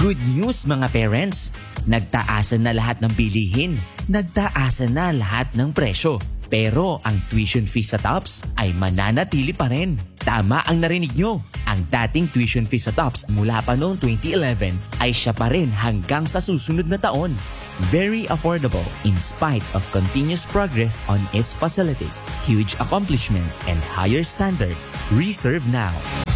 Good news mga parents! Nagtaasan na lahat ng bilihin. Nagtaasan na lahat ng presyo. Pero ang tuition fee sa TOPS ay mananatili pa rin. Tama ang narinig nyo. Ang dating tuition fee sa TOPS mula pa noong 2011 ay siya pa rin hanggang sa susunod na taon. Very affordable in spite of continuous progress on its facilities, huge accomplishment, and higher standard. Reserve now.